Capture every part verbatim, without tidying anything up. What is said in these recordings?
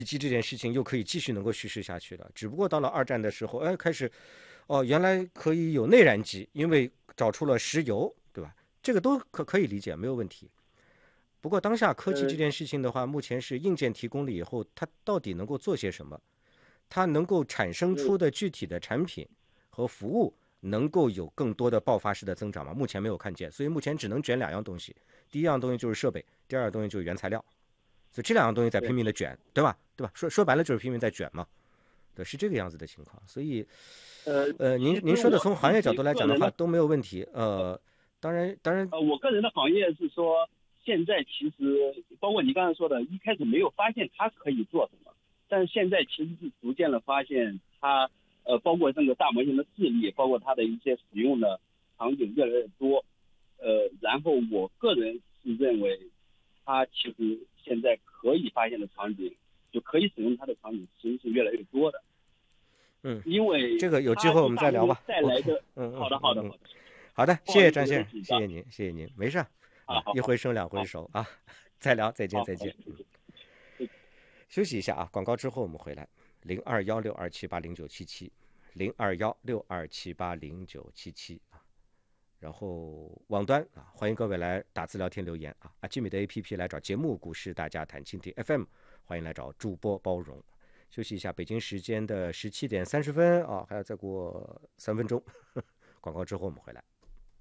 机这件事情又可以继续能够叙事下去了。只不过到了二战的时候，哎，开始，哦，原来可以有内燃机，因为找出了石油，对吧？这个都可可以理解，没有问题。不过当下科技这件事情的话，目前是硬件提供了以后，它到底能够做些什么？它能够产生出的具体的产品和服务，能够有更多的爆发式的增长吗？目前没有看见，所以目前只能卷两样东西。第一样东西就是设备，第二样东西就是原材料。所以这两样东西在拼命的卷，对吧？对吧？说说白了就是拼命在卷嘛，对，是这个样子的情况。所以， 呃呃，您您说的从行业角度来讲的话都没有问题。呃，当然当然， 呃，我个人的行业是说，现在其实包括你刚才说的，一开始没有发现它可以做什么，但是现在其实是逐渐的发现它，呃，包括这个大模型的智力，包括它的一些使用的场景越来越多，呃，然后我个人是认为，它其实现在可以发现的场景，就可以使用它的场景，其实是越来越多的。 嗯， 因为这个有机会我们再聊吧。 带来的， okay, 嗯， 好的，好的，好的， 好的，谢谢张先生，谢谢您，谢谢您，没事啊， 一回生两回熟啊，再聊，再见，再见。休息一下啊，广告之后我们回来，零二幺六二七八零九七七，零二幺六二七八零九七七啊。然后网端啊，欢迎各位来打字聊天留言啊，阿基米的 A P P 来找节目股市大家谈蜻蜓 F M， 欢迎来找主播包容。休息一下，北京时间的十七点三十分啊，还要再过三分钟。广告之后我们回来。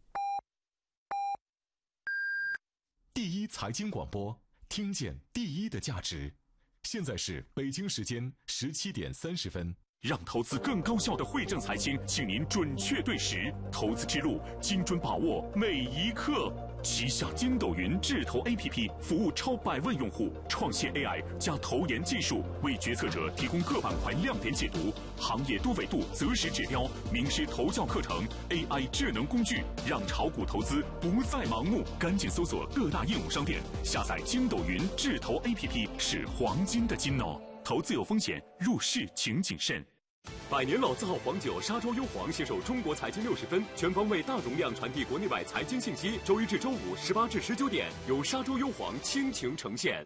第一财经广播，听见第一的价值。现在是北京时间十七点三十分。让投资更高效的汇正财经，请您准确对时，投资之路精准把握每一刻。旗下筋斗云智投 A P P 服务超百万用户，创新 A I 加投研技术，为决策者提供各板块亮点解读、行业多维度择时指标、名师投教课程、A I 智能工具，让炒股投资不再盲目。赶紧搜索各大应用商店，下载筋斗云智投 A P P， 是黄金的金哦。投资有风险，入市请谨慎。百年老字号黄酒沙洲优黄携手中国财经六十分，全方位大容量传递国内外财经信息。周一至周五十八至十九点，由沙洲优黄倾情呈现。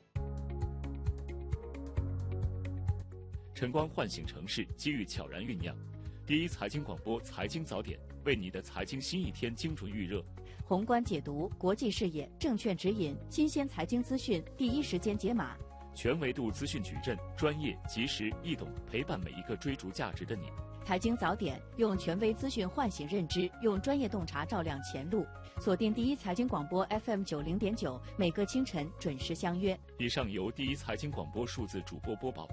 晨光唤醒城市，机遇悄然酝酿。第一财经广播财经早点，为你的财经新一天精准预热。 宏观解读，国际视野，证券指引，新鲜财经资讯，第一时间解码。 全维度资讯矩阵，专业、及时、易懂，陪伴每一个追逐价值的你。 财经早点，用权威资讯唤醒认知，用专业洞察照亮前路。锁定第一财经广播 F M 九零点九，每个清晨准时相约。 以上由第一财经广播数字主播播报。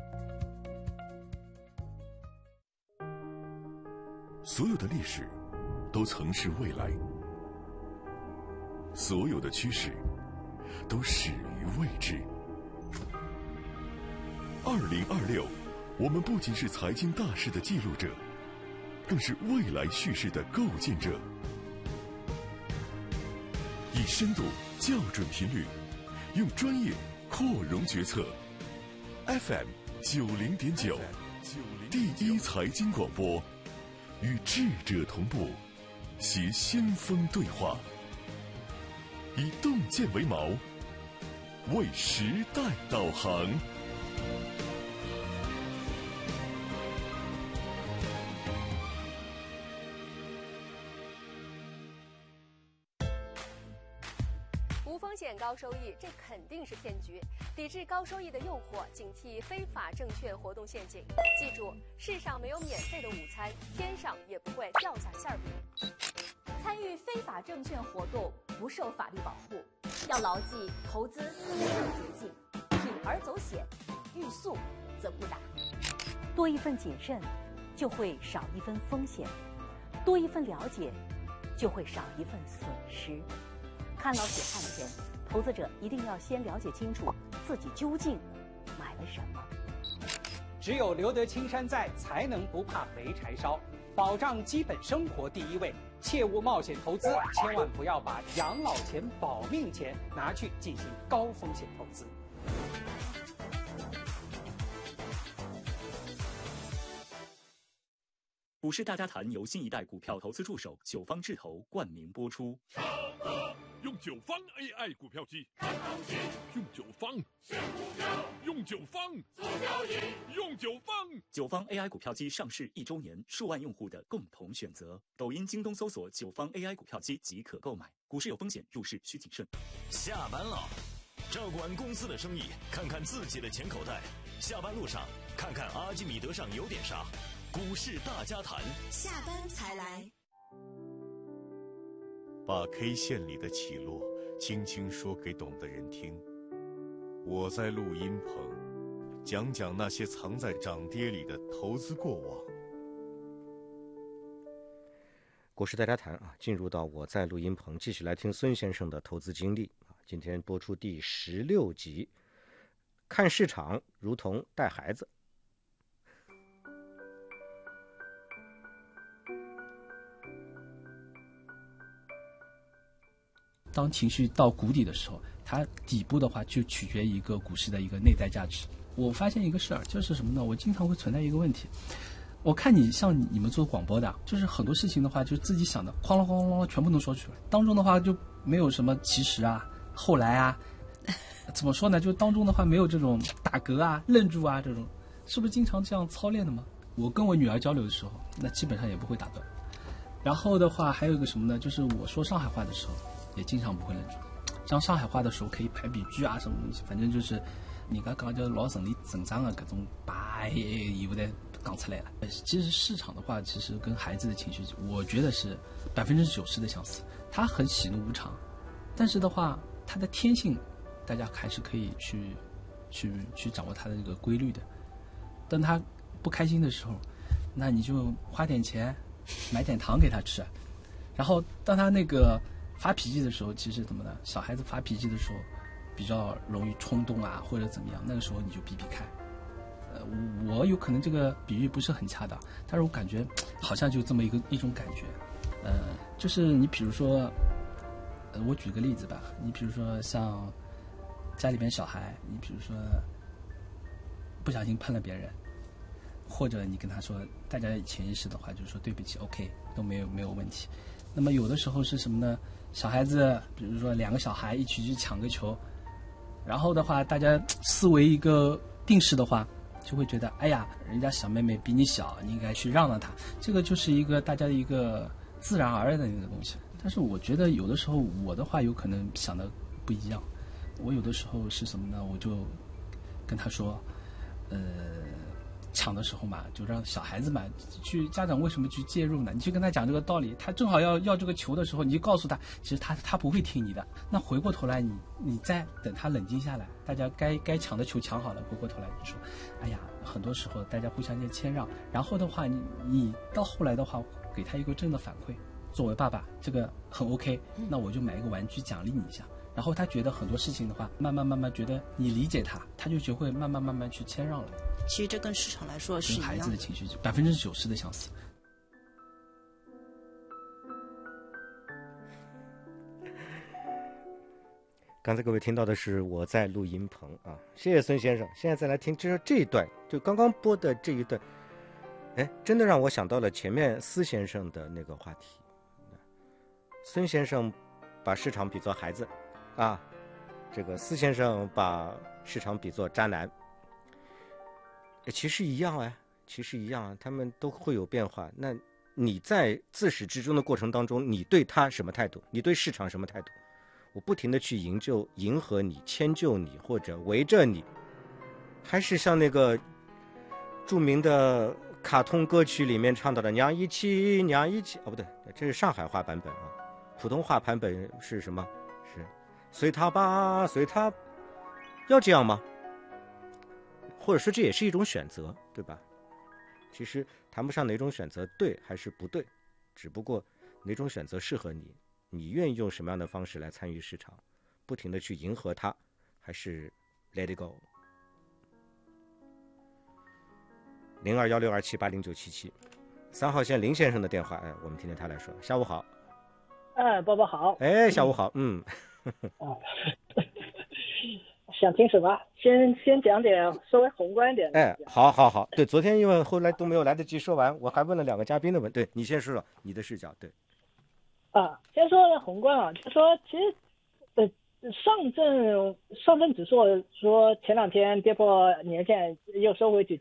所有的历史都曾是未来，所有的趋势都始于未知。二零二六，我们不仅是财经大事的记录者，更是未来叙事的构建者。以深度校准频率，用专业扩容决策。F M 九零点九，第一财经广播，与智者同步，携先锋对话，以洞见为锚，为时代导航。 风险高收益，这肯定是骗局。抵制高收益的诱惑，警惕非法证券活动陷阱。记住，世上没有免费的午餐，天上也不会掉下馅饼。 参与非法证券活动不受法律保护，要牢记投资没有捷径，铤而走险，欲速则不达。 多一份谨慎，就会少一分风险；多一份了解，就会少一份损失。看牢血汗钱，投资者一定要先了解清楚自己究竟买了什么。 只有留得青山在，才能不怕没柴烧。保障基本生活第一位，切勿冒险投资，千万不要把养老钱、保命钱拿去进行高风险投资。 股市大家谈由新一代股票投资助手九方智投冠名播出。 用九方 A I 股票机，用九方选股票，用九方做交易，用九方。 九方 A I 股票机上市一周年，数万用户的共同选择。抖音、京东搜索九方 A I 股票机即可购买。股市有风险，入市需谨慎。 下班了，照顾完公司的生意，看看自己的钱口袋。下班路上，看看阿基米德上有点啥。股市大家谈， 下班才来。 把 K 线里的起落轻轻说给懂的人听。我在录音棚，讲讲那些藏在涨跌里的投资过往。 股市大家谈啊，进入到我在录音棚，继续来听孙先生的投资经历啊。今天播出第十六集，看市场如同带孩子。 当情绪到谷底的时候，它底部的话就取决于一个股市的一个内在价值。我发现一个事儿，就是什么呢？我经常会存在一个问题，我看你像你们做广播的，就是很多事情的话，就自己想的哐啷哐啷哐啷全部能说出来，当中的话就没有什么其实啊、后来啊，怎么说呢？就当中的话没有这种打嗝啊、愣住啊这种，是不是经常这样操练的吗？我跟我女儿交流的时候，那基本上也不会打嗝。然后的话还有一个什么呢？就是我说上海话的时候。也经常不会愣住，讲上海话的时候可以排比句啊，什么东西，反正就是人家讲就老顺理成章的各种把义务的讲出来了。其实市场的话，其实跟孩子的情绪，我觉得是百分之九十的相似。他很喜怒无常，但是的话，他的天性，大家还是可以去去去掌握他的这个规律的。当他不开心的时候，那你就花点钱买点糖给他吃，然后当他那个。发脾气的时候，其实怎么呢？小孩子发脾气的时候，比较容易冲动啊，或者怎么样，那个时候你就避避开。呃，我有可能这个比喻不是很恰当，但是我感觉好像就这么一个一种感觉。呃，就是你比如说，呃，我举个例子吧，你比如说像家里边小孩，你比如说不小心喷了别人，或者你跟他说，大家潜意识的话就是说对不起 ，OK， 都没有没有问题。那么有的时候是什么呢？小孩子，比如说两个小孩一起去抢个球，然后的话，大家思维一个定式的话，就会觉得，哎呀，人家小妹妹比你小，你应该去让让她。这个就是一个大家的一个自然而然的一个东西。但是我觉得有的时候我的话有可能想的不一样，我有的时候是什么呢？我就跟他说，呃。抢的时候嘛，就让小孩子嘛去，家长为什么去介入呢？你去跟他讲这个道理，他正好要要这个球的时候，你就告诉他，其实他他不会听你的。那回过头来，你你再等他冷静下来，大家该该抢的球抢好了，回过头来你说，哎呀，很多时候大家互相间谦让，然后的话，你你到后来的话，给他一个正的反馈。作为爸爸，这个很 OK， 那我就买一个玩具奖励你一下。然后他觉得很多事情的话，慢慢慢慢觉得你理解他，他就学会慢慢慢慢去谦让了。 其实这跟市场来说是一样的， 跟孩子的情绪百分之九十的相似。 刚才各位听到的是我在录音棚啊，谢谢孙先生。现在再来听，就是这一段，就刚刚播的这一段，哎，真的让我想到了前面司先生的那个话题。孙先生把市场比作孩子，啊，这个司先生把市场比作渣男。其实一样哎，其实一样啊，他们都会有变化。那你在自始至终的过程当中，你对他什么态度？你对市场什么态度？我不停的去营救、迎合你、迁就你，或者围着你，还是像那个著名的卡通歌曲里面唱到的“娘一起，娘一起”，哦不对，这是上海话版本啊，普通话版本是什么？是随他吧，随他，要这样吗？或者说这也是一种选择，对吧？其实谈不上哪种选择对还是不对，只不过哪种选择适合你，你愿意用什么样的方式来参与市场，不停的去迎合它，还是 let it go。 零二幺六二七八零九七七，三号线林先生的电话，哎，我们听听他来说。下午好。 哎，宝宝好。 哎，下午好。嗯。 啊想听什么？先先讲点稍微宏观一点的。 哎，好好好，对，昨天因为后来都没有来得及说完，我还问了两个嘉宾的问，对你先说说你的视角。对， 啊，先说宏观啊，就说其实上证上证指数说前两天跌破年线又收回去，